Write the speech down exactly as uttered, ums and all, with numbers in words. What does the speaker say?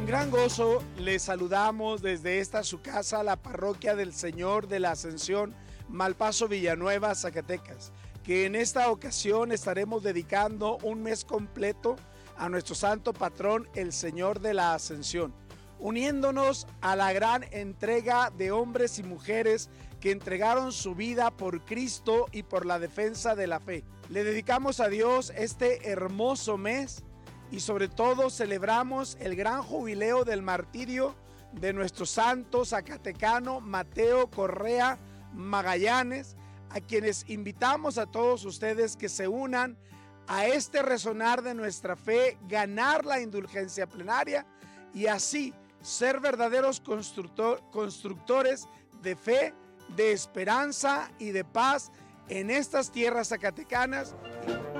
Con gran gozo les saludamos desde esta su casa, la Parroquia del Señor de la Ascensión, Malpaso, Villanueva, Zacatecas, que en esta ocasión estaremos dedicando un mes completo a nuestro santo patrón, el Señor de la Ascensión, uniéndonos a la gran entrega de hombres y mujeres que entregaron su vida por Cristo y por la defensa de la fe. Le dedicamos a Dios este hermoso mes y sobre todo celebramos el gran jubileo del martirio de nuestro santo zacatecano Mateo Correa Magallanes, a quienes invitamos a todos ustedes que se unan a este resonar de nuestra fe, ganar la indulgencia plenaria y así ser verdaderos constructor, constructores de fe, de esperanza y de paz en estas tierras zacatecanas.